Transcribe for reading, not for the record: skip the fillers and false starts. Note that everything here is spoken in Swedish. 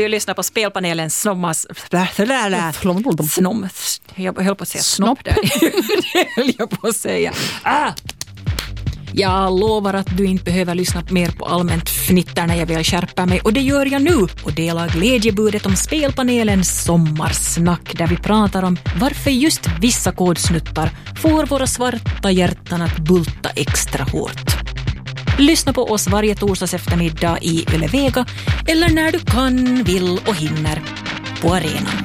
Du lyssnar på spelpanelen Sommars... Jag höll på att säga snopp där. Det höll jag på att säga. Jag lovar att du inte behöver lyssna mer på allmänt fnitter när jag vill skärpa mig. Och det gör jag nu och delar glädjebudet om spelpanelens sommarsnack där vi pratar om varför just vissa kodsnuttar får våra svarta hjärtan att bulta extra hårt. Lyssna på oss varje torsdags eftermiddag i Yle Vega eller när du kan, vill och hinner på arenan.